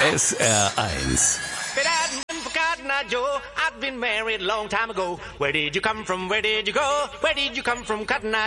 SR1. Joe, I've been married a long time ago. Where did you come from? Where did you go? Where did you come from, Cotton Eye